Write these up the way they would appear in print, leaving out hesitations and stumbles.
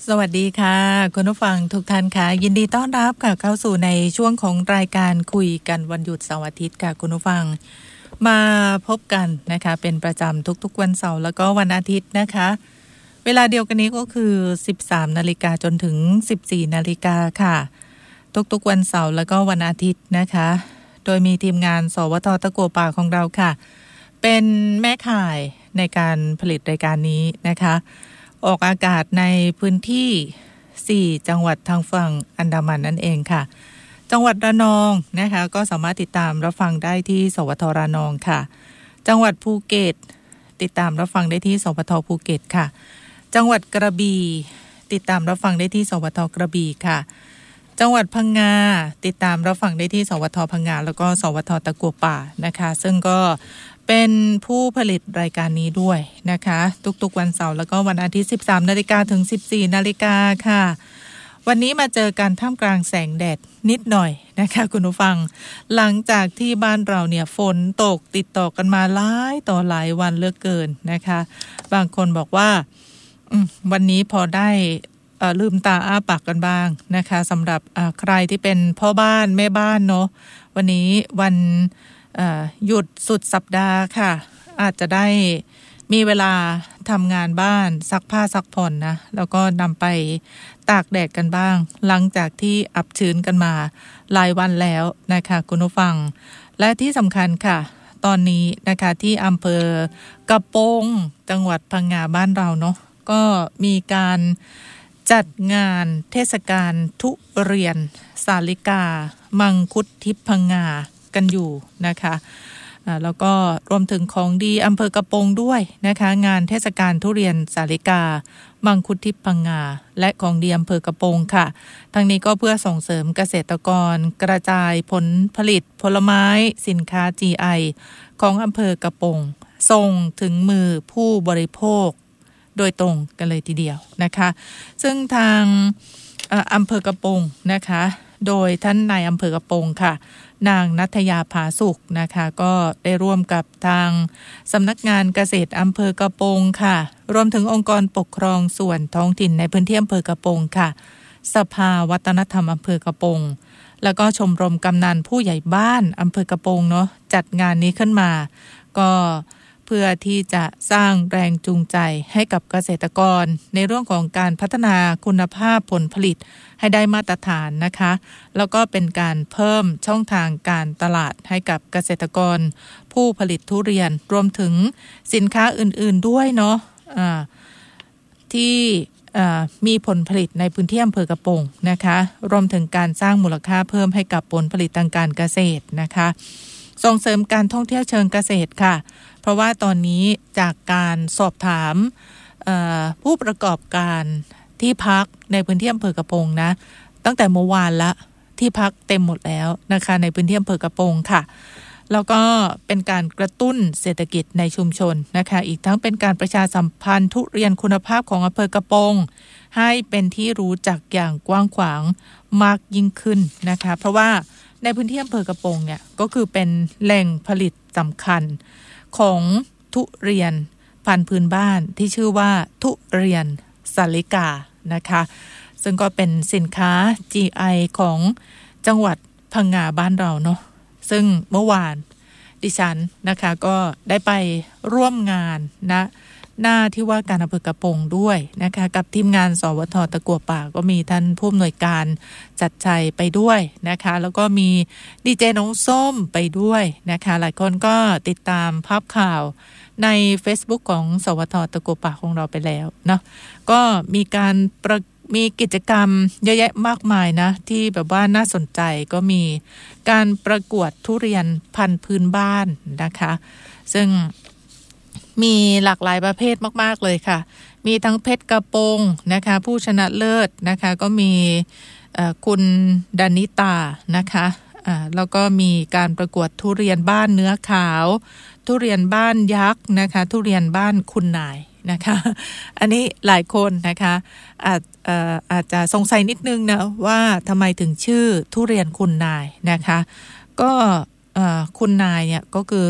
สวัสดีค่ะคุณผู้ฟังทุกท่านค่ะยินดีต้อนรับค่ะเข้าสู่ในช่วงของรายการคุยกันวันหยุดเสาร์อาทิตย์ค่ะคุณผู้ฟังมาพบกันนะคะเป็นประจำทุกๆวันเสาร์แล้วก็วันอาทิตย์นะคะเวลาเดียวกันนี้ก็คือ 13 นาฬิกาจนถึง 14 นาฬิกาค่ะทุกๆวันเสาร์แล้วก็วันอาทิตย์นะคะโดยมีทีมงานสวท.ตะกั่วป่าของเราค่ะเป็นแม่ข่ายในการผลิตรายการนี้นะคะออกอากาศในพื้นที่4จังหวัดทางฝั่งอันดามันนั่นเองค่ะจังหวัดระนองนะคะก็สามารถติดตามรับฟังได้ที่สวทระนองค่ะจังหวัดภูเก็ตติดตามรับฟังได้ที่สวทภูเก็ตค่ะจังหวัดกระบี่ติดตามรับฟังได้ที่สวทกระบี่ค่ะจังหวัดพังงาติดตามรับฟังได้ที่สวทพังงาแล้วก็สวทตะกั่วป่านะคะซึ่งก็เป็นผู้ผลิตรายการนี้ด้วยนะคะทุกๆวันเสาร์แล้วก็วันอาทิตย์ 13 นาฬิกาถึง 14 นาฬิกาค่ะวันนี้มาเจอกันท่ามกลางแสงแดดนิดหน่อยนะคะคุณผู้ฟังหลังจากที่บ้านเราเนี่ยฝนตกติดต่อกันมาหลายต่อหลายวันเหลือเกินนะคะบางคนบอกว่าวันนี้พอได้ลืมตาอ้าปากกันบ้างนะคะสำหรับใครที่เป็นพ่อบ้านแม่บ้านเนาะวันนี้วันหยุดสุดสัปดาห์ค่ะอาจจะได้มีเวลาทำงานบ้านซักผ้าซักผ่อนนะแล้วก็นำไปตากแดดกันบ้างหลังจากที่อับชื้นกันมาหลายวันแล้วนะคะคุณผู้ฟังและที่สำคัญค่ะตอนนี้นะคะที่อำเภอกระโปงจังหวัดพังงาบ้านเราเนาะก็มีการจัดงานเทศกาลทุเรียนสาลิกามังคุดทิพย์พังงากันอยู่นะคะแล้วก็รวมถึงของดีอำเภอกระโปงด้วยนะคะงานเทศกาลทุเรียนสาลิกามังคุดทิพย์พังงาและของดีอำเภอกระโปงค่ะทั้งนี้ก็เพื่อส่งเสริมเกษตรกรกระจายผลผลิตผลไม้สินค้า GI ของอำเภอกระโปงส่งถึงมือผู้บริโภคโดยตรงกันเลยทีเดียวนะคะซึ่งทางอำเภอกระโปงนะคะโดยท่านนายอำเภอกระโปงค่ะนางณัฐยาผาสุขนะคะก็ได้ร่วมกับทางสำนักงานเกษตรอำเภอกระโปงค่ะรวมถึงองค์กรปกครองส่วนท้องถิ่นในพื้นที่อำเภอกระโปงค่ะสภาวัฒนธรรมอำเภอกระโปงแล้วก็ชมรมกำนันผู้ใหญ่บ้านอำเภอกระโปงเนาะจัดงานนี้ขึ้นมาก็เพื่อที่จะสร้างแรงจูงใจให้กับเกษตรกรในเรื่องของการพัฒนาคุณภาพผลผลิตให้ได้มาตรฐานนะคะแล้วก็เป็นการเพิ่มช่องทางการตลาดให้กับเกษตรกรผู้ผลิตทุเรียนรวมถึงสินค้าอื่นๆด้วยเนาะที่มีผลผลิตในพื้นที่อำเภอกระโปงนะคะรวมถึงการสร้างมูลค่าเพิ่มให้กับผลผลิตทางการเกษตรนะคะส่งเสริมการท่องเที่ยวเชิงเกษตรค่ะเพราะว่าตอนนี้จากการสอบถามผู้ประกอบการที่พักในพื้นที่อำเภอกระโปงนะตั้งแต่เมื่อวานละที่พักเต็มหมดแล้วนะคะในพื้นที่อำเภอกระโปงค่ะแล้วก็เป็นการกระตุ้นเศรษฐกิจในชุมชนนะคะอีกทั้งเป็นการประชาสัมพันธ์ทุเรียนคุณภาพของอำเภอกระโปงให้เป็นที่รู้จักอย่างกว้างขวางมากยิ่งขึ้นนะคะเพราะว่าในพื้นที่อำเภอกระโปงเนี่ยก็คือเป็นแหล่งผลิตสำคัญของทุเรียนพันธุ์พื้นบ้านที่ชื่อว่าทุเรียนสาลิกานะคะซึ่งก็เป็นสินค้า GI ของจังหวัดพังงาบ้านเราเนาะซึ่งเมื่อวานดิฉันนะคะก็ได้ไปร่วมงานนะหน้าที่ว่าการอำเภอกระโปงด้วยนะคะกับทีมงานสวท.ตะกั่วป่าก็มีท่านผู้อำนวยการจัดชัยไปด้วยนะคะแล้วก็มีดีเจน้องส้มไปด้วยนะคะหลายคนก็ติดตามภาพข่าวใน Facebook ของสวท.ตะกั่วป่าของเราไปแล้วเนาะก็มีกิจกรรมเยอะแยะมากมายนะที่แบบว่าน่าสนใจก็มีการประกวดทุเรียนพันธุ์พื้นบ้านนะคะซึ่งมีหลากหลายประเภทมากๆเลยค่ะมีทั้งเพชรกระโปงนะคะผู้ชนะเลิศนะคะก็มีคุณดานิตานะคะแล้วก็มีการประกวดทุเรียนบ้านเนื้อขาวทุเรียนบ้านยักษ์นะคะทุเรียนบ้านคุณนายนะคะอันนี้หลายคนนะคะอาจจะสงสัยนิดนึงนะว่าทำไมถึงชื่อทุเรียนคุณนายนะคะก็คุณนายเนี่ยก็คือ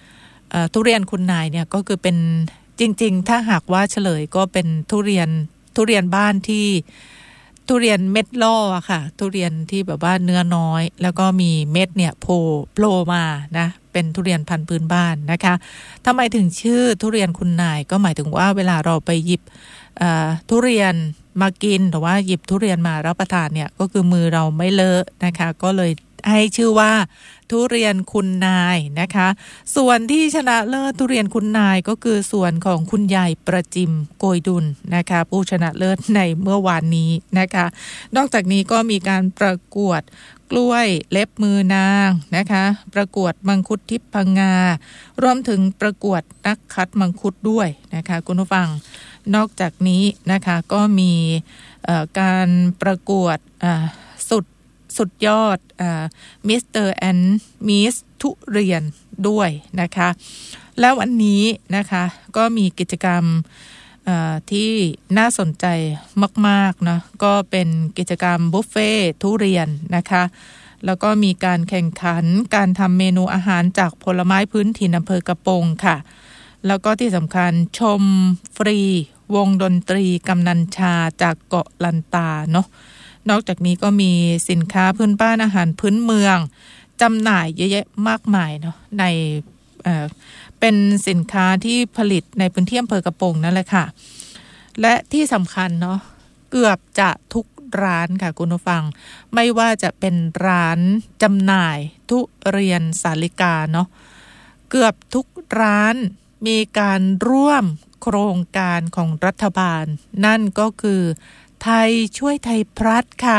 ทุเรียนคุณนายเนี่ยก็คือเป็นจริงๆถ้าหากว่าเฉลยก็เป็นทุเรียนทุเรียนบ้านที่ทุเรียนเม็ดล่ออะค่ะทุเรียนที่แบบว่าเนื้อน้อยแล้วก็มีเม็ดเนี่ยโผล่มานะเป็นทุเรียนพันธุ์พื้นบ้านนะคะทำไมถึงชื่อทุเรียนคุณนายก็หมายถึงว่าเวลาเราไปหยิบทุเรียนมากินหรือว่าหยิบทุเรียนมารับประทานเนี่ยก็คือมือเราไม่เลอะนะคะก็เลยให้ชื่อว่าทุเรียนคุณนายนะคะส่วนที่ชนะเลิศทุเรียนคุณนายก็คือส่วนของคุณยายประจิมโกยดุลนะคะผู้ชนะเลิศในเมื่อวานนี้นะคะนอกจากนี้ก็มีการประกวดกล้วยเล็บมือนางนะคะประกวดมังคุดทิพย์พังงารวมถึงประกวดนักคัดมังคุดด้วยนะคะคุณผู้ฟังนอกจากนี้นะคะก็มีการประกวดสุดยอดมิสเตอร์แอนด์มิสทุเรียนด้วยนะคะแล้ววันนี้นะคะก็มีกิจกรรมที่น่าสนใจมากๆนะก็เป็นกิจกรรมบุฟเฟ่ทุเรียนนะคะแล้วก็มีการแข่งขันการทำเมนูอาหารจากผลไม้พื้นถิ่นอำเภอกระโปงค่ะแล้วก็ที่สำคัญชมฟรีวงดนตรีกำนันชาจากเกาะลันตาเนาะนอกจากนี้ก็มีสินค้าพื้นบ้านอาหารพื้นเมืองจำหน่ายเยอะแยะมากมายเนาะในเป็นสินค้าที่ผลิตในพื้นที่อำเภอกระโปงนั่นแหละค่ะและที่สำคัญเนาะเกือบจะทุกร้านค่ะคุณผู้ฟังไม่ว่าจะเป็นร้านจำหน่ายทุเรียนสาลิกาเนาะเกือบทุกร้านมีการร่วมโครงการของรัฐบาลนั่นก็คือไทยช่วยไทยพลัสค่ะ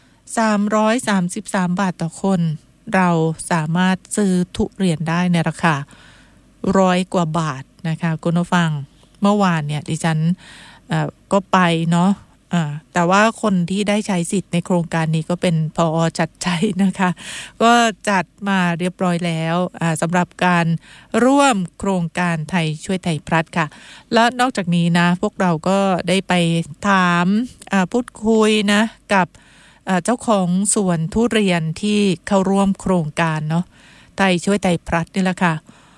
333 บาทต่อคนเราสามารถซื้อทุเรียนได้ในราคา100 กว่าบาทนะคะคุณผู้ฟังเมื่อวานเนี่ยดิฉันก็ไปเนาะแต่ว่าคนที่ได้ใช้สิทธิ์ในโครงการนี้ก็เป็นผอ.จัดใจนะคะก็จัดมาเรียบร้อยแล้วสำหรับการร่วมโครงการไทยช่วยไทยพลัสค่ะและนอกจากนี้นะพวกเราก็ได้ไปถามพูดคุยนะกับเจ้าของสวนทุเรียนที่เข้าร่วมโครงการเนาะไทยช่วยไทยพลัสนี่แหละค่ะ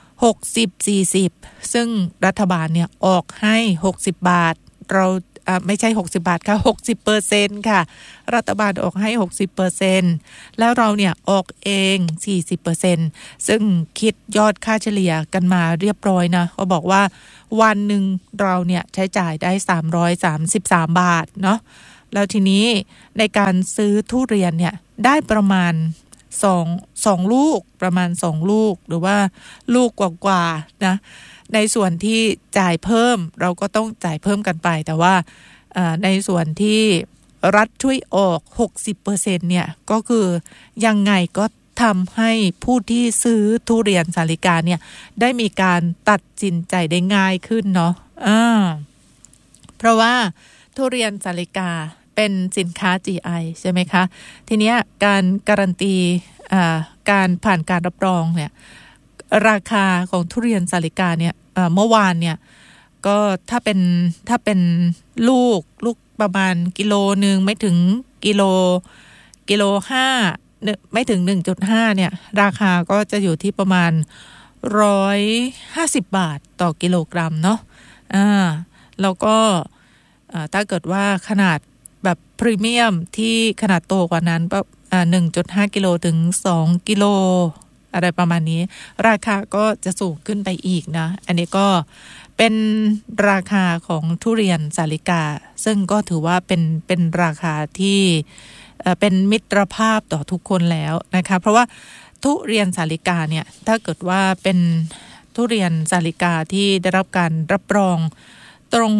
60-40ซึ่งรัฐบาลเนี่ยออกให้60 บาทเราไม่ใช่60 บาทค่ะ 60% ค่ะรัฐบาลออกให้ 60% แล้วเราเนี่ยออกเอง 40% ซึ่งคิดยอดค่าเฉลี่ยกันมาเรียบร้อยนะก็บอกว่าวันหนึ่งเราเนี่ยใช้จ่ายได้333 บาทเนาะแล้วทีนี้ในการซื้อทุเรียนเนี่ยได้ประมาณ2ลูกประมาณ2ลูกหรือว่าลูกกว่าๆนะในส่วนที่จ่ายเพิ่มเราก็ต้องจ่ายเพิ่มกันไปแต่ว่าในส่วนที่รัฐช่วยออก 60% เนี่ยก็คือยังไงก็ทำให้ผู้ที่ซื้อทุเรียนสาลิกาเนี่ยได้มีการตัดสินใจได้ง่ายขึ้นเนาะเพราะว่าทุเรียนสาลิกาเป็นสินค้า GI ใช่ไหมคะทีเนี้ยการการันตีการผ่านการรับรองเนี่ยราคาของทุเรียนสาลิกาเนี่ยเมื่อวานเนี่ยก็ถ้าเป็นลูกประมาณกิโลนึงไม่ถึงกิโล5ไม่ถึง 1.5 เนี่ยราคาก็จะอยู่ที่ประมาณ150 บาทต่อกิโลกรัมเนาะแล้วก็ถ้าเกิดว่าขนาดแบบพรีเมียมที่ขนาดโตกว่านั้นแบบ1.5 กิโลถึง2 กิโลอะไรประมาณนี้ราคาก็จะสูงขึ้นไปอีกนะอันนี้ก็เป็นราคาของทุเรียนสาลิกาซึ่งก็ถือว่าเป็นราคาที่เป็นมิตรภาพต่อทุกคนแล้วนะคะเพราะว่าทุเรียนสาลิกาเนี่ยถ้าเกิดว่าเป็นทุเรียนสาลิกาที่ได้รับการรับรองตรง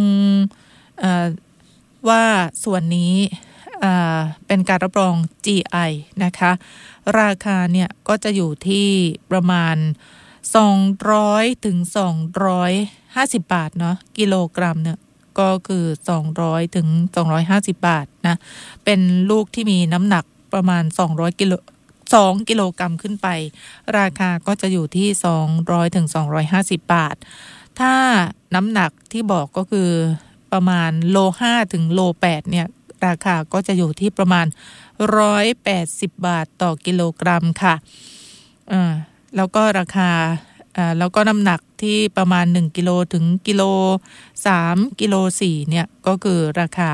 ว่าส่วนนี้เป็นการรับรอง GI นะคะราคาเนี่ยก็จะอยู่ที่ประมาณ200ถึง250 บาทเนาะกิโลกรัมเนี่ยก็คือ200ถึง250 บาทนะเป็นลูกที่มีน้ำหนักประมาณ2กิโลกรัมขึ้นไปราคาก็จะอยู่ที่200ถึง250 บาทถ้าน้ำหนักที่บอกก็คือประมาณโล5ถึงโล8เนี่ยราคาก็จะอยู่ที่ประมาณ180 บาทต่อกิโลกรัมค่ะแล้วก็ราคาแล้วก็น้ำหนักที่ประมาณ1กิโลถึงกิโล3กิโล4เนี่ยก็คือราคา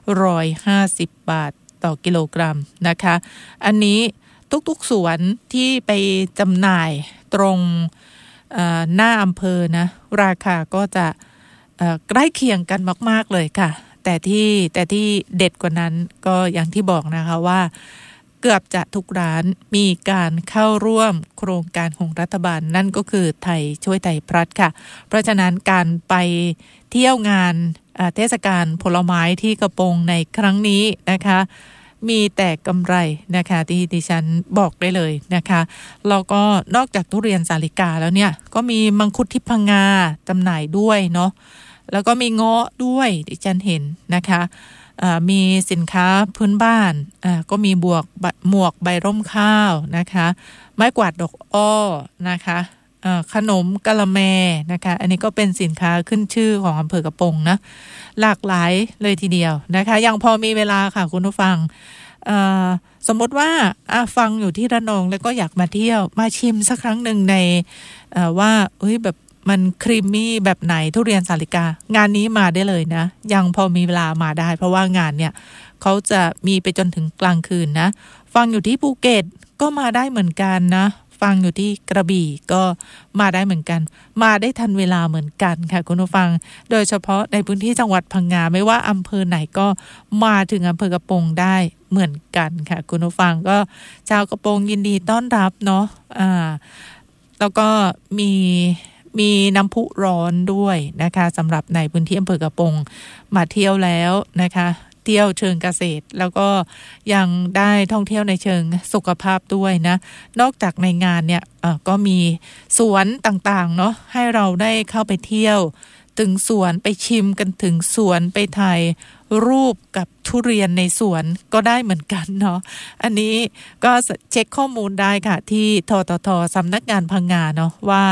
150 บาทต่อกิโลกรัมนะคะอันนี้ทุกๆสวนที่ไปจำหน่ายตรงหน้าอำเภอนะราคาก็จะใกล้เคียงกันมากๆเลยค่ะแต่ที่เด็ดกว่านั้นก็อย่างที่บอกนะคะว่าเกือบจะทุกร้านมีการเข้าร่วมโครงการของรัฐบาลนั่นก็คือไทยช่วยไทยพลัสค่ะเพราะฉะนั้นการไปเที่ยวงานเทศกาลผลไม้ที่กระโปรงในครั้งนี้นะคะมีแต่กำไรนะคะที่ดิฉันบอกได้เลยนะคะแล้วก็นอกจากทุเรียนสาลิกาแล้วเนี่ยก็มีมังคุดทิพย์พังงาจำหน่ายด้วยเนาะแล้วก็มีเงาะด้วยดิฉันเห็นนะคะมีสินค้าพื้นบ้านก็มีหมวกใบร่มข้าวนะคะไม้กวาดดอกอ้อนะคะขนมกะละแมนะคะอันนี้ก็เป็นสินค้าขึ้นชื่อของอำเภอกระโปรงนะหลากหลายเลยทีเดียวนะคะยังพอมีเวลาค่ะคุณผู้ฟังสมมติว่าฟังอยู่ที่ระนองแล้วก็อยากมาเที่ยวมาชิมสักครั้งหนึ่งในว่าแบบมันครีมมี่แบบไหนทุเรียนสาลิกางานนี้มาได้เลยนะยังพอมีเวลามาได้เพราะว่างานเนี่ยเขาจะมีไปจนถึงกลางคืนนะฟังอยู่ที่ภูเก็ตก็มาได้เหมือนกันนะฟังอยู่ที่กระบี่ก็มาได้เหมือนกันมาได้ทันเวลาเหมือนกันค่ะคุณผู้ฟังโดยเฉพาะในพื้นที่จังหวัดพังงาไม่ว่าอำเภอไหนก็มาถึงอำเภอกระโปรงได้เหมือนกันค่ะคุณผู้ฟังก็ชาวกระโปรงยินดีต้อนรับเนาะแล้วก็มีน้ำพุร้อนด้วยนะคะสำหรับในพื้นที่อำเภอกระโปรงมาเที่ยวแล้วนะคะเที่ยวเชิงเกษตรแล้วก็ยังได้ท่องเที่ยวในเชิงสุขภาพด้วยนะนอกจากในงานเนี่ยก็มีสวนต่างๆเนาะให้เราได้เข้าไปเที่ยวถึงสวนไปชิมกันถึงสวนไปถ่ายรูปกับทุเรียนในสวนก็ได้เหมือนกันเนาะอันนี้ก็เช็คข้อมูลได้ค่ะที่ททท.สำนักงานพังงาเนาะว่า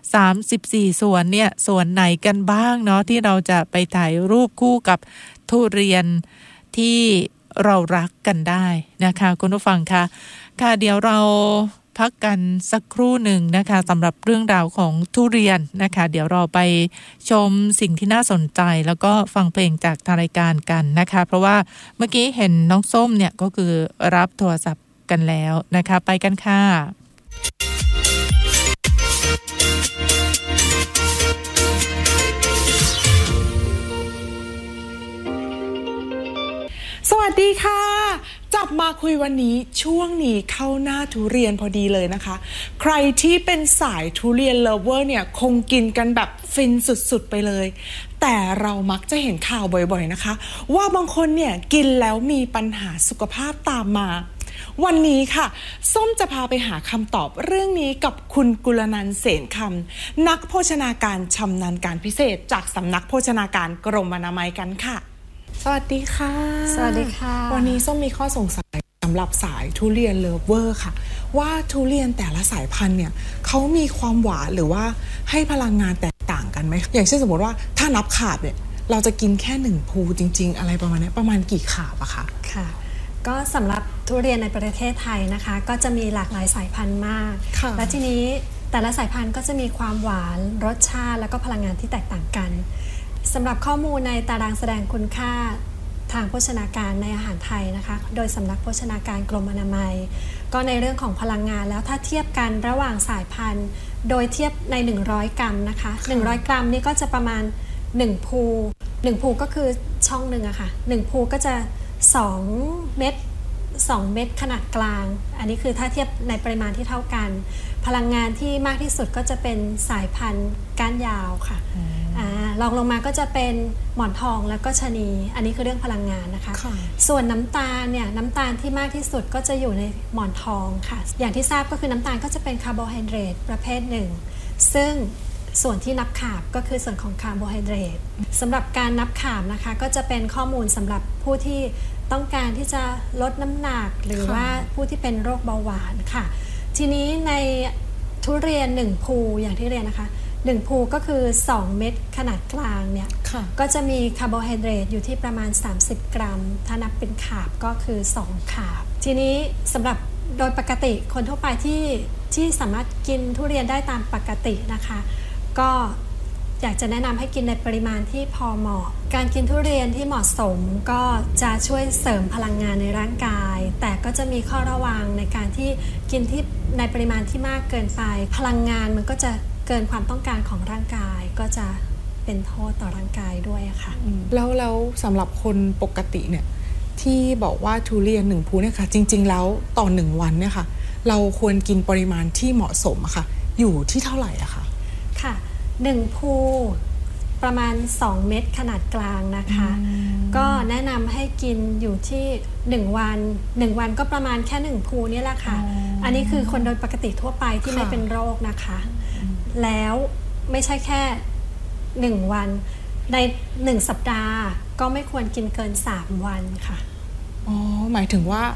34สวนเนี่ยสวนไหนกันบ้างเนาะที่เราจะไปถ่ายรูปคู่กับทุเรียนที่เรารักกันได้นะคะคุณผู้ฟังคะค่ะเดี๋ยวเราพักกันสักครู่หนึ่งนะคะสำหรับเรื่องราวของทุเรียนนะคะเดี๋ยวเราไปชมสิ่งที่น่าสนใจแล้วก็ฟังเพลงจากทางรายการกันนะคะเพราะว่าเมื่อกี้เห็นน้องส้มเนี่ยก็คือรับโทรศัพท์กันแล้วนะคะไปกันค่ะสวัสดีค่ะจับมาคุยวันนี้ช่วงนี้เข้าหน้าทุเรียนพอดีเลยนะคะใครที่เป็นสายทุเรียนเลิฟเวอร์เนี่ยคงกินกันแบบฟินสุดๆไปเลยแต่เรามักจะเห็นข่าวบ่อยๆนะคะว่าบางคนเนี่ยกินแล้วมีปัญหาสุขภาพตามมาวันนี้ค่ะส้มจะพาไปหาคำตอบเรื่องนี้กับคุณกุลนันท์เสนคำนักโภชนาการชำนาญการพิเศษจากสำนักโภชนาการกรมอนามัยกันค่ะสวัสดีค่ะสวัสดีค่ะวันนี้ส้มมีข้อสงสัยสำหรับสายทุเรียนเลิฟเวอร์ค่ะว่าทุเรียนแต่ละสายพันธุ์เนี่ยเขามีความหวานหรือว่าให้พลังงานแตกต่างกันไหมอย่างเช่นสมมติว่าถ้านับขาบเนี่ยเราจะกินแค่1ภูจริงๆอะไรประมาณนี้ประมาณกี่ขาบอะคะค่ะก็สำหรับทุเรียนในประเทศไทยนะคะก็จะมีหลากหลายสายพันธุ์มากและทีนี้แต่ละสายพันธุ์ก็จะมีความหวานรสชาติแล้วก็พลังงานที่แตกต่างกันสำหรับข้อมูลในตารางแสดงคุณค่าทางโภชนาการในอาหารไทยนะคะโดยสำนักโภชนาการกรมอนามัยก็ในเรื่องของพลังงานแล้วถ้าเทียบกันระหว่างสายพันธุ์โดยเทียบใน100กรัมนะคะ100กรัมนี่ก็จะประมาณ1ภูก็คือช่องหนึ่งอะค่ะ1ภูก็จะ2เม็ดขนาดกลางอันนี้คือถ้าเทียบในปริมาณที่เท่ากันพลังงานที่มากที่สุดก็จะเป็นสายพันธุ์ก้านยาวค่ะรองลงมาก็จะเป็นหมอนทองแล้วก็ชะนีอันนี้คือเรื่องพลังงานนะคะส่วนน้ำตาลเนี่ยน้ำตาลที่มากที่สุดก็จะอยู่ในหมอนทองค่ะอย่างที่ทราบก็คือน้ำตาลก็จะเป็นคาร์โบไฮเดรตประเภทหนึ่งซึ่งส่วนที่นับขาบก็คือส่วนของคาร์โบไฮเดรตสำหรับการนับขาบนะคะก็จะเป็นข้อมูลสำหรับผู้ที่ต้องการที่จะลดน้ำหนักหรือว่าผู้ที่เป็นโรคเบาหวานค่ะทีนี้ในทุเรียน1ภูอย่างที่เรียนนะคะ1ภูก็คือ2เม็ดขนาดกลางเนี่ยก็จะมีคาร์โบไฮเดรตอยู่ที่ประมาณ30กรัมถ้านับเป็นขาบก็คือ2ขาบทีนี้สำหรับโดยปกติคนทั่วไปที่สามารถกินทุเรียนได้ตามปกตินะคะก็อยากจะแนะนำให้กินในปริมาณที่พอเหมาะการกินทุเรียนที่เหมาะสมก็จะช่วยเสริมพลังงานในร่างกายแต่ก็จะมีข้อระวังในการที่กินที่ในปริมาณที่มากเกินไปพลังงานมันก็จะเกินความต้องการของร่างกายก็จะเป็นโทษต่อร่างกายด้วยค่ะแล้วสำหรับคนปกติเนี่ยที่บอกว่าทุเรียน1 ภูเนี่ยค่ะจริงๆแล้วต่อ1 วันเนี่ยค่ะเราควรกินปริมาณที่เหมาะสมอะค่ะอยู่ที่เท่าไหร่อะคะค่ะ1 ภูประมาณ2 เม็ดขนาดกลางนะคะก็แนะนำให้กินอยู่ที่1 วันก็ประมาณแค่1 ภูนี่แหละค่ะอันนี้คือคนโดยปกติทั่วไปที่ไม่เป็นโรคนะคะแล้วไม่ใช่แค่1 วันใน1 สัปดาห์ก็ไม่ควรกินเกิน3 วันค่ะอ๋อหมายถึงว่า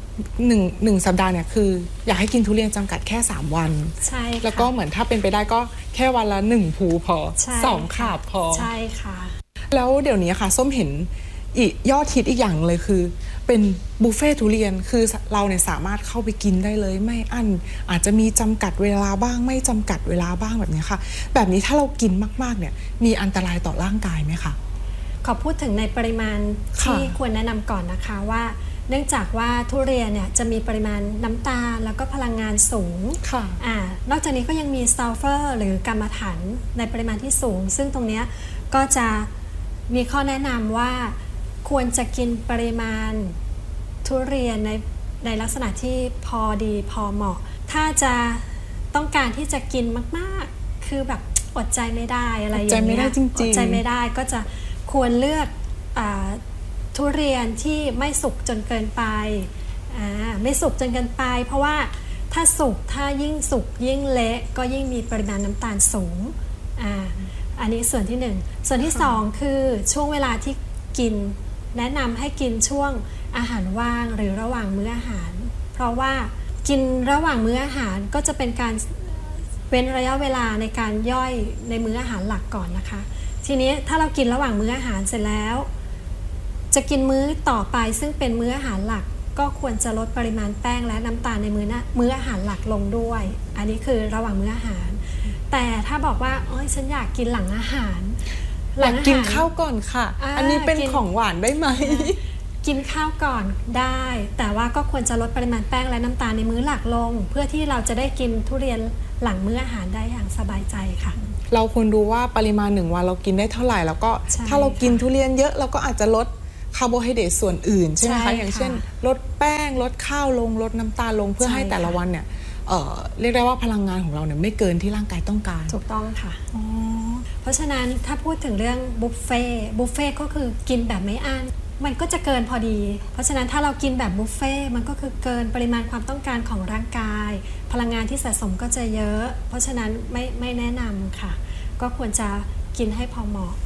1 สัปดาห์เนี่ยคืออยากให้กินทุเรียนจำกัดแค่3 วันใช่แล้วก็เหมือนถ้าเป็นไปได้ก็แค่วันละ1 ภูพอ2 ขาบพอใช่ค่ะแล้วเดี๋ยวนี้ค่ะส้มเห็นอีกยอดฮิตอีกอย่างเลยคือเป็นบุฟเฟ่ทุเรียนคือเราเนี่ยสามารถเข้าไปกินได้เลยไม่อั้นอาจจะมีจำกัดเวลาบ้างไม่จำกัดเวลาบ้างแบบนี้ค่ะแบบนี้ถ้าเรากินมากๆเนี่ยมีอันตรายต่อร่างกายไหมคะขอพูดถึงในปริมาณที่ควรแนะนำก่อนนะคะว่าเนื่องจากว่าทุเรียนเนี่ยจะมีปริมาณน้ำตาลแล้วก็พลังงานสูงนอกจากนี้ก็ยังมีซัลเฟอร์หรือกรรมฐานในปริมาณที่สูงซึ่งตรงนี้ก็จะมีข้อแนะนำว่าควรจะกินปริมาณทุเรียนในลักษณะที่พอดีพอเหมาะถ้าจะต้องการที่จะกินมากๆคือแบบอดใจไม่ได้อะไรอย่างเงี้ยอดใจไม่ได้ก็จะควรเลือกทุเรียนที่ไม่สุกจนเกินไปไม่สุกจนเกินไปเพราะว่าถ้ายิ่งสุกยิ่งเละก็ยิ่งมีปริมาณน้ำตาลสูงอันนี้ส่วนที่1ส่วนที่2คือช่วงเวลาที่กินแนะนำให้กินช่วงอาหารว่างหรือระหว่างมื้ออาหารเพราะว่ากินระหว่างมื้ออาหารก็จะเป็นการเว้นระยะเวลาในการย่อยในมื้ออาหารหลักก่อนนะคะทีนี้ถ้าเรากินระหว่างมื้ออาหารเสร็จแล้วจะกินมื้อต่อไปซึ่งเป็นมื้ออาหารหลักก็ควรจะลดปริมาณแป้งและน้ำตาลในมื้ออาหารหลักลงด้วยอันนี้คือระหว่างมื้ออาหารแต่ถ้าบอกว่าฉันอยากกินหลังอาหารกินข้าวก่อนค่ะ อันนี้เป็นของหวานได้ไหมกินข้าวก่อนได้แต่ว่าก็ควรจะลดปริมาณแป้งและน้ำตาลในมื้อหลักลงเพื่อที่เราจะได้กินทุเรียนหลังมื้ออาหารได้อย่างสบายใจค่ะเราควรดูว่าปริมาณ1 วันเรากินได้เท่าไหร่แล้วก็ถ้าเรากินทุเรียนเยอะเราก็อาจจะลดคาร์โบไฮเดรตส่วนอื่นใช่ไหมคะอย่างเช่นลดแป้งลดข้าวลงลดน้ำตาลลงเพื่อให้แต่ละวันเนี่ยเรียกได้ว่าพลังงานของเราเนี่ยไม่เกินที่ร่างกายต้องการถูกต้องค่ะเพราะฉะนั้นถ้าพูดถึงเรื่องบุฟเฟ่ก็คือกินแบบไม่อั้นมันก็จะเกินพอดีเพราะฉะนั้นถ้าเรากินแบบบุฟเฟ่มันก็คือเกินปริมาณความต้องการของร่างกายพลังงานที่สะสมก็จะเยอะเพราะฉะนั้นไม่แนะนำค่ะก็ควรจะกินให้พอเหมาะ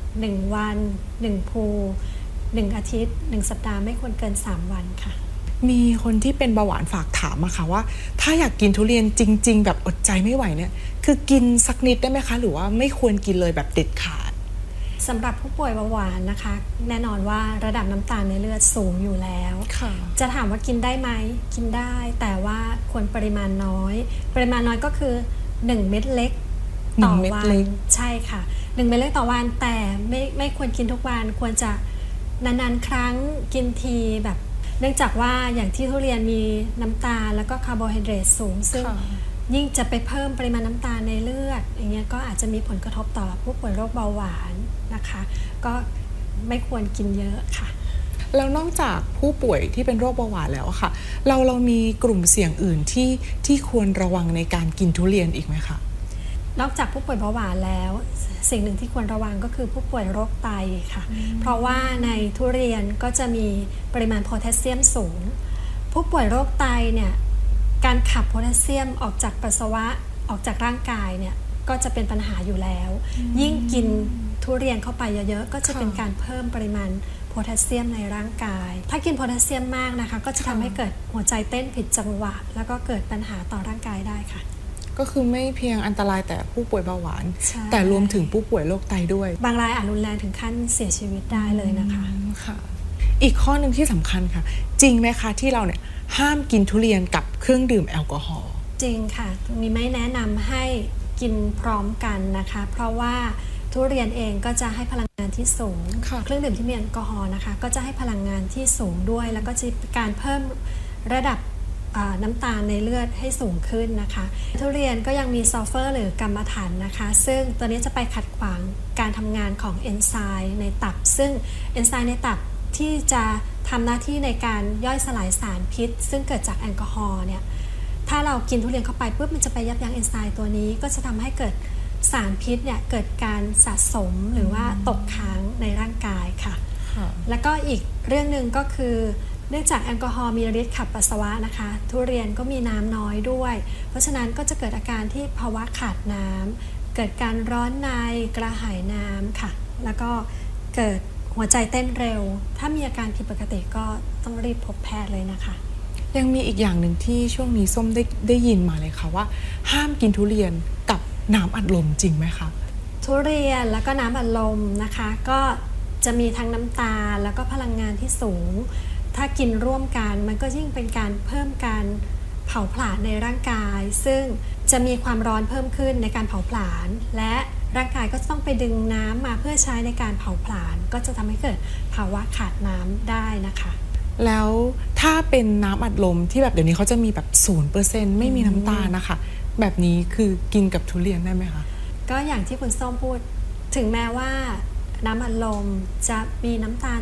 1 วัน1 ภู1 อาทิตย์1 สัปดาห์ไม่ควรเกิน3 วันค่ะมีคนที่เป็นเบาหวานฝากถามมาค่ะว่าถ้าอยากกินทุเรียนจริงๆแบบอดใจไม่ไหวเนี่ยคือกินสักนิดได้ไหมคะหรือว่าไม่ควรกินเลยแบบเด็ดขาดสำหรับผู้ป่วยเบาหวานนะคะแน่นอนว่าระดับน้ำตาลในเลือดสูงอยู่แล้วจะถามว่ากินได้ไหมกินได้แต่ว่าควรปริมาณน้อยก็คือ1 เม็ดเล็กต่อวันใช่ค่ะ1 เม็ดเล็กต่อวันแต่ไม่ควรกินทุกวันควรจะนานๆครั้งกินทีแบบเนื่องจากว่าอย่างที่ทุเรียนมีน้ำตาลแล้วก็คาร์โบไฮเดรตสูงซึ่งยิ่งจะไปเพิ่มปริมาณน้ำตาลในเลือดอย่างเงี้ยก็อาจจะมีผลกระทบต่อผู้ป่วยโรคเบาหวานนะคะก็ไม่ควรกินเยอะค่ะแล้วนอกจากผู้ป่วยที่เป็นโรคเบาหวานแล้วค่ะเรามีกลุ่มเสี่ยงอื่นที่ควรระวังในการกินทุเรียนอีกไหมคะนอกจากผู้ป่วยเบาหวานแล้วสิ่งหนึ่งที่ควรระวังก็คือผู้ป่วยโรคไตค่ะเพราะว่าในทุเรียนก็จะมีปริมาณโพแทสเซียมสูงผู้ป่วยโรคไตเนี่ยการขับโพแทสเซียมออกจากปัสสาวะออกจากร่างกายเนี่ยก็จะเป็นปัญหาอยู่แล้วยิ่งกินทุเรียนเข้าไปเยอะๆก็จะเป็นการเพิ่มปริมาณโพแทสเซียมในร่างกายถ้ากินโพแทสเซียมมากนะคะก็จะทำให้เกิดหัวใจเต้นผิดจังหวะแล้วก็เกิดปัญหาต่อร่างกายได้ค่ะก็คือไม่เพียงอันตรายแต่ผู้ป่วยเบาหวานแต่รวมถึงผู้ป่วยโรคไตด้วยบางรายอาจรุนแรงถึงขั้นเสียชีวิตได้เลยนะคะค่ะอีกข้อหนึ่งที่สำคัญค่ะจริงไหมคะที่เราเนี่ยห้ามกินทุเรียนกับเครื่องดื่มแอลกอฮอล์จริงค่ะมีไม่แนะนำให้กินพร้อมกันนะคะเพราะว่าทุเรียนเองก็จะให้พลังงานที่สูงเครื่องดื่มที่มีแอลกอฮอล์นะคะก็จะให้พลังงานที่สูงด้วยแล้วก็จะการเพิ่มระดับน้ำตาลในเลือดให้สูงขึ้นนะคะทุเรียนก็ยังมีซัลเฟอร์หรือกรรมฐานนะคะซึ่งตัวนี้จะไปขัดขวางการทำงานของเอนไซม์ในตับซึ่งเอนไซม์ในตับที่จะทำหน้าที่ในการย่อยสลายสารพิษซึ่งเกิดจากแอลกอฮอล์เนี่ยถ้าเรากินทุเรียนเข้าไปปุ๊บมันจะไปยับยั้งเอนไซม์ตัวนี้ก็จะทำให้เกิดสารพิษเนี่ยเกิดการสะสมหรือว่าตกค้างในร่างกายค่ะแล้วก็อีกเรื่องหนึ่งก็คือเนื่องจากแอลกอฮอล์มีฤทธิ์ขับปัสสาวะนะคะทุเรียนก็มีน้ำน้อยด้วยเพราะฉะนั้นก็จะเกิดอาการที่ภาวะขาดน้ำเกิดการร้อนในกระหายน้ำค่ะแล้วก็เกิดหัวใจเต้นเร็วถ้ามีอาการผิดปกติก็ต้องรีบพบแพทย์เลยนะคะยังมีอีกอย่างหนึ่งที่ช่วงนี้ส้มได้ยินมาเลยค่ะว่าห้ามกินทุเรียนกับน้ำอัดลมจริงไหมคะทุเรียนแล้วก็น้ำอัดลมนะคะก็จะมีทั้งน้ำตาลแล้วก็พลังงานที่สูงถ้ากินร่วมกันมันก็ยิ่งเป็นการเพิ่มการเผาผลาญในร่างกายซึ่งจะมีความร้อนเพิ่มขึ้นในการเผาผลาญและร่างกายก็ต้องไปดึงน้ำมาเพื่อใช้ในการเผาผลาญก็จะทำให้เกิดภาวะขาดน้ำได้นะคะแล้วถ้าเป็นน้ำอัดลมที่แบบเดี๋ยวนี้เขาจะมีแบบ 0% ไม่มีน้ำตาลนะคะแบบนี้คือกินกับทุเรียนได้ไหมคะก็อย่างที่คุณส้มพูดถึงแม้ว่าน้ำอัดลมจะมีน้ำตาล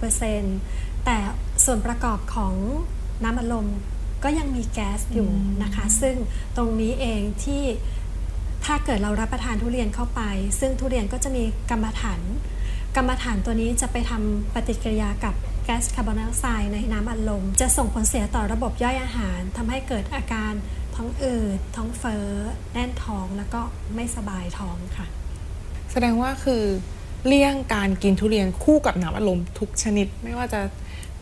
0%แต่ส่วนประกอบของน้ำอัดลมก็ยังมีแก๊สอยู่นะคะซึ่งตรงนี้เองที่ถ้าเกิดเรารับประทานทุเรียนเข้าไปซึ่งทุเรียนก็จะมีกรรมฐานตัวนี้จะไปทำปฏิกิริยากับแก๊สคาร์บอนไดออกไซด์ในน้ำอัดลมจะส่งผลเสียต่อระบบย่อยอาหารทำให้เกิดอาการท้องอืดท้องเฟ้อแน่นท้องแล้วก็ไม่สบายท้องค่ะแสดงว่าคือเลี่ยงการกินทุเรียนคู่กับน้ำอัดลมทุกชนิดไม่ว่าจะมี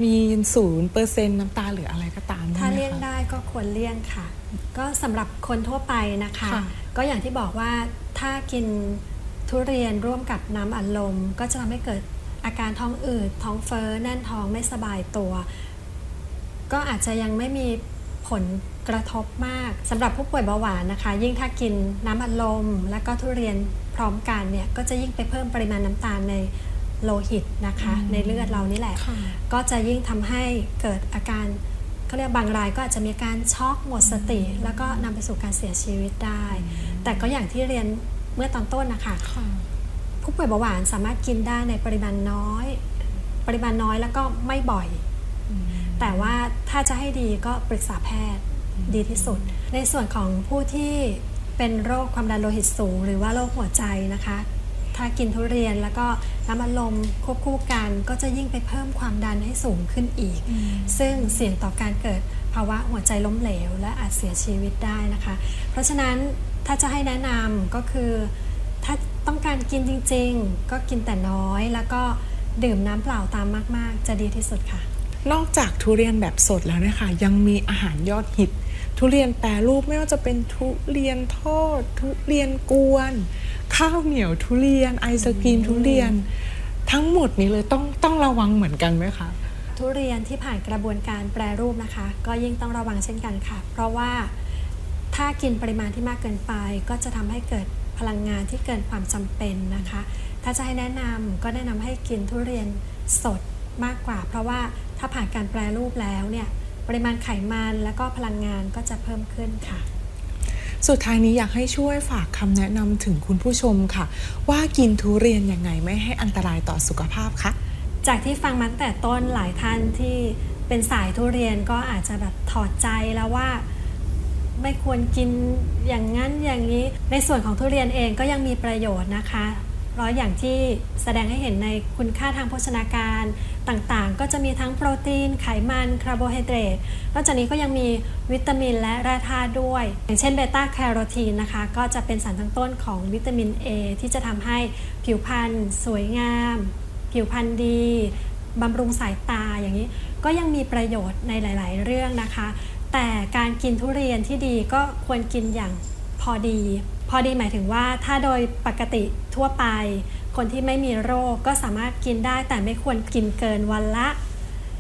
0% น้ำตาลหรืออะไรก็ตามถ้าเลี่ยงได้ก็ควรเลี่ยงค่ะก็สำหรับคนทั่วไปนะคะก็อย่างที่บอกว่าถ้ากินทุเรียนร่วมกับน้ำอัดลมก็จะทำให้เกิดอาการท้องอืดท้องเฟ้อแน่นท้องไม่สบายตัวก็อาจจะยังไม่มีผลกระทบมากสำหรับผู้ป่วยเบาหวานนะคะยิ่งถ้ากินน้ำอัดลมและก็ทุเรียนพร้อมกันเนี่ยก็จะยิ่งไปเพิ่มปริมาณน้ำตาลในโลหิตนะคะในเลือดเรานี่แหละก็จะยิ่งทำให้เกิดอาการเขาเรียกบางรายก็อาจจะมีการช็อกหมดสติแล้วก็นำไปสู่การเสียชีวิตได้แต่ก็อย่างที่เรียนเมื่อตอนต้นนะคะผู้ป่วยเบาหวานสามารถกินได้ในปริมาณน้อยแล้วก็ไม่บ่อยแต่ว่าถ้าจะให้ดีก็ปรึกษาแพทย์ดีที่สุดในส่วนของผู้ที่เป็นโรคความดันโลหิตสูงหรือว่าโรคหัวใจนะคะถ้ากินทุเรียนแล้วก็น้ำอัดลมควบคู่กันก็จะยิ่งไปเพิ่มความดันให้สูงขึ้นอีกซึ่งเสี่ยงต่อการเกิดภาวะหัวใจล้มเหลวและอาจเสียชีวิตได้นะคะเพราะฉะนั้นถ้าจะให้แนะนำก็คือถ้าต้องการกินจริงๆก็กินแต่น้อยแล้วก็ดื่มน้ำเปล่าตามมากๆจะดีที่สุดค่ะนอกจากทุเรียนแบบสดแล้วนะคะยังมีอาหารยอดฮิตทุเรียนแปรรูปไม่ว่าจะเป็นทุเรียนทอดทุเรียนกวนข้าวเหนียวทุเรียนไอศกรีมทุเรียนทั้งหมดนี้เลยต้องระวังเหมือนกันไหมคะทุเรียนที่ผ่านกระบวนการแปรรูปนะคะก็ยิ่งต้องระวังเช่นกันค่ะเพราะว่าถ้ากินปริมาณที่มากเกินไปก็จะทำให้เกิดพลังงานที่เกินความจำเป็นนะคะถ้าจะให้แนะนำก็แนะนำให้กินทุเรียนสดมากกว่าเพราะว่าถ้าผ่านการแปรรูปแล้วเนี่ยปริมาณไขมันและก็พลังงานก็จะเพิ่มขึ้นค่ะสุดท้ายนี้อยากให้ช่วยฝากคำแนะนำถึงคุณผู้ชมค่ะว่ากินทุเรียนยังไงไม่ให้อันตรายต่อสุขภาพคะจากที่ฟังมาตั้งแต่ต้นหลายท่านที่เป็นสายทุเรียนก็อาจจะแบบถอดใจแล้วว่าไม่ควรกินอย่างนั้นอย่างนี้ในส่วนของทุเรียนเองก็ยังมีประโยชน์นะคะเพราะอย่างที่แสดงให้เห็นในคุณค่าทางโภชนาการต่างๆก็จะมีทั้งโปรตีนไขมันคาร์โบไฮเดรตนอกจากนี้ก็ยังมีวิตามินและแร่ธาตุด้วยอย่างเช่นเบต้าแคโรทีนนะคะก็จะเป็นสารตั้งต้นของวิตามิน A ที่จะทำให้ผิวพรรณสวยงามผิวพรรณดีบำรุงสายตาอย่างนี้ก็ยังมีประโยชน์ในหลายๆเรื่องนะคะแต่การกินทุเรียนที่ดีก็ควรกินอย่างพอดีหมายถึงว่าถ้าโดยปกติทั่วไปคนที่ไม่มีโรคก็สามารถกินได้แต่ไม่ควรกินเกินวันละ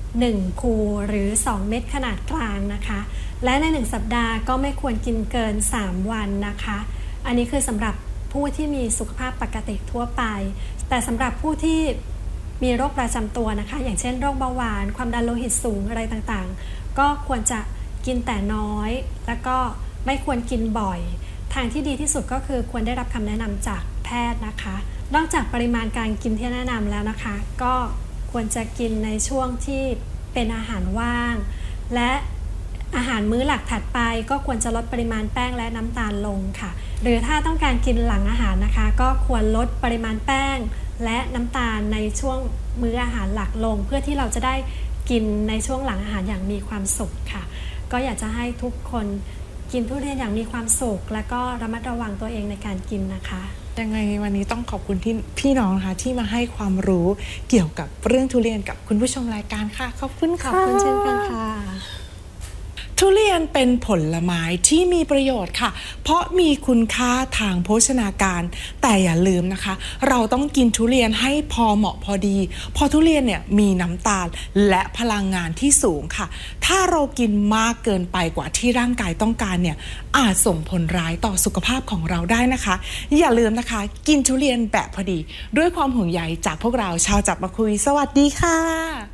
1 ภูหรือ 2 เม็ดขนาดกลางนะคะและใน1สัปดาห์ก็ไม่ควรกินเกิน3 วันนะคะอันนี้คือสำหรับผู้ที่มีสุขภาพปกติทั่วไปแต่สำหรับผู้ที่มีโรคประจำตัวนะคะอย่างเช่นโรคเบาหวานความดันโลหิตสูงอะไรต่างๆก็ควรจะกินแต่น้อยแล้วก็ไม่ควรกินบ่อยทางที่ดีที่สุดก็คือควรได้รับคำแนะนำจากแพทย์นะคะนอกจากปริมาณการกินที่แนะนำแล้วนะคะก็ควรจะกินในช่วงที่เป็นอาหารว่างและอาหารมื้อหลักถัดไปก็ควรจะลดปริมาณแป้งและน้ำตาลลงค่ะหรือถ้าต้องการกินหลังอาหารนะคะก็ควรลดปริมาณแป้งและน้ำตาลในช่วงมื้ออาหารหลักลงเพื่อที่เราจะได้กินในช่วงหลังอาหารอย่างมีความสุขค่ะก็อยากจะให้ทุกคนกินทุเรียนอย่างมีความสุขและก็ระมัดระวังตัวเองในการกินนะคะยังไงวันนี้ต้องขอบคุณที่พี่น้องนะคะที่มาให้ความรู้เกี่ยวกับเรื่องทุเรียนกับคุณผู้ชมรายการค่ะขอบคุณค่ะขอบคุณเช่นกันค่ะทุเรียนเป็นผลไม้ที่มีประโยชน์ค่ะเพราะมีคุณค่าทางโภชนาการแต่อย่าลืมนะคะเราต้องกินทุเรียนให้พอเหมาะพอดีเพราะทุเรียนเนี่ยมีน้ำตาลและพลังงานที่สูงค่ะถ้าเรากินมากเกินไปกว่าที่ร่างกายต้องการเนี่ยอาจส่งผลร้ายต่อสุขภาพของเราได้นะคะอย่าลืมนะคะกินทุเรียนแบบพอดีด้วยความห่วงใยจากพวกเราชาวจับมาคุยสวัสดีค่ะ